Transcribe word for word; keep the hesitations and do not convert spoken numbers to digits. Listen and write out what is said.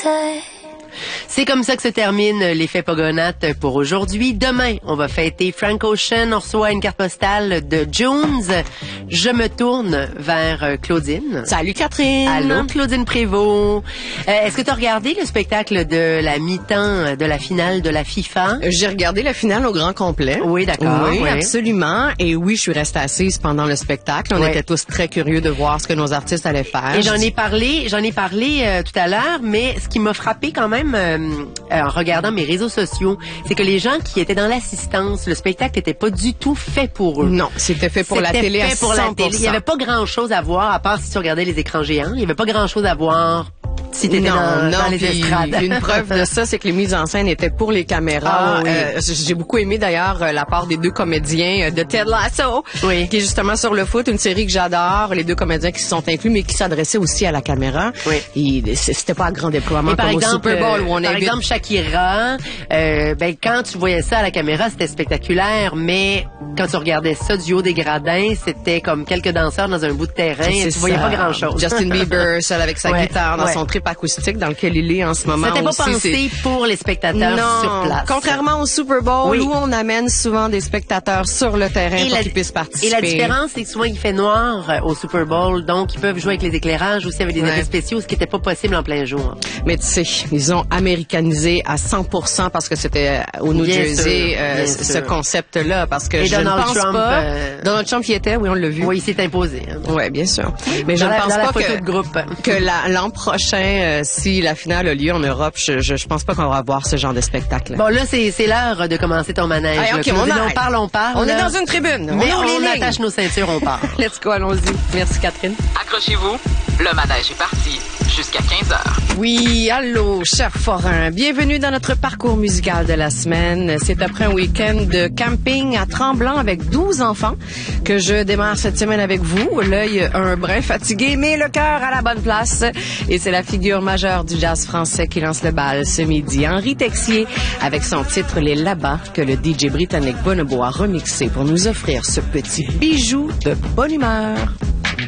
birthday. C'est comme ça que se termine l'effet Pogonates pour aujourd'hui. Demain, on va fêter Frank Ocean. On reçoit une carte postale de Jones. Je me tourne vers Claudine. Salut Catherine. Allô Claudine Prévost. Euh, est-ce que tu as regardé le spectacle de la mi-temps de la finale de la FIFA? J'ai regardé la finale au grand complet. Oui, d'accord. Oui, oui, absolument. Et oui, je suis restée assise pendant le spectacle. On oui. était tous très curieux de voir ce que nos artistes allaient faire. Et j'en ai parlé, j'en ai parlé euh, tout à l'heure, mais ce qui m'a frappé quand même euh, en regardant mes réseaux sociaux, c'est que les gens qui étaient dans l'assistance, le spectacle n'était pas du tout fait pour eux. Non, c'était fait pour la télé à C'était fait pour la télé. Il n'y avait pas grand-chose à voir, à part si tu regardais les écrans géants. Il n'y avait pas grand-chose à voir si t'étais non, dans, non, dans les estrades. Une preuve de ça, c'est que les mises en scène étaient pour les caméras. Ah, oui. euh, j'ai beaucoup aimé d'ailleurs la part des deux comédiens de Ted Lasso, oui. qui est justement sur le foot, une série que j'adore. Les deux comédiens qui se sont inclus, mais qui s'adressaient aussi à la caméra. Oui. Et c'était pas un grand déploiement Et par comme exemple, au Super Bowl où on par invite... exemple, Shakira, euh, ben quand tu voyais ça à la caméra, c'était spectaculaire, mais quand tu regardais ça du haut des gradins, c'était comme quelques danseurs dans un bout de terrain, et tu ça. voyais pas grand-chose. Justin Bieber, seul avec sa ouais, guitare dans ouais. son trip acoustique dans lequel il est en ce moment. C'était pas aussi, pensé c'est... pour les spectateurs non. sur place. Contrairement au Super Bowl, oui. où on amène souvent des spectateurs sur le terrain et pour la, qu'ils puissent participer. Et la différence, c'est que souvent il fait noir euh, au Super Bowl, donc ils peuvent jouer avec les éclairages aussi avec des ouais. effets spéciaux, ce qui n'était pas possible en plein jour. Mais tu sais, ils ont américanisé à cent pour cent parce que c'était au New bien Jersey sûr, euh, ce sûr. concept-là, parce que et je Donald ne pense Trump, pas. Euh... Donald Trump y était, oui, on l'a vu. Oui, il s'est imposé. Hein. Oui, bien sûr. Mais je dans ne la, pense dans pas la photo que, de groupe. que la, l'an prochain, euh, si la finale a lieu en Europe, je, je, je pense pas qu'on va avoir ce genre de spectacle. Bon, là, c'est, c'est l'heure de commencer ton manège. Hey, okay, on, on, on parle, on parle. On là. est dans une tribune. Mais on, on, on attache nos ceintures, on part. Let's go, allons-y. Merci, Catherine. Accrochez-vous, le manège est parti jusqu'à quinze heures. Oui, allô, chers forains. Bienvenue dans notre parcours musical de la semaine. C'est après un week-end de camping à Tremblant avec douze enfants que je démarre cette semaine avec vous. L'œil un brin fatigué, mais le cœur à la bonne place. Et c'est la figure majeure du jazz français qui lance le bal ce midi. Henri Texier avec son titre Les Là-bas que le D J britannique Bonobo a remixé pour nous offrir ce petit bijou de bonne humeur.